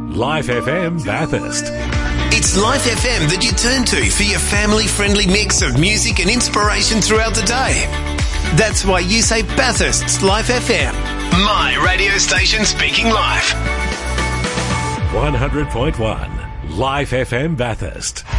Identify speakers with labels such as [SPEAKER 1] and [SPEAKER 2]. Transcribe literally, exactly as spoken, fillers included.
[SPEAKER 1] Life F M Bathurst.
[SPEAKER 2] It's Life F M that you turn to for your family-friendly mix of music and inspiration throughout the day. That's why you say Bathurst's Life F M. My radio station speaking live.
[SPEAKER 1] one hundred point one Life F M Bathurst.